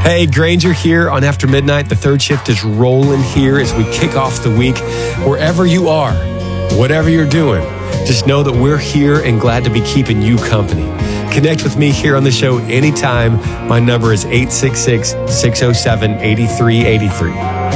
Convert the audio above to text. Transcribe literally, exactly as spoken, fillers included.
Hey, Granger here on After Midnight. The third shift is rolling here as we kick off the week. Wherever you are, whatever you're doing, just know that we're here and glad to be keeping you company. Connect with me here on the show anytime. My number is eight six six, six oh seven, eight three eight three.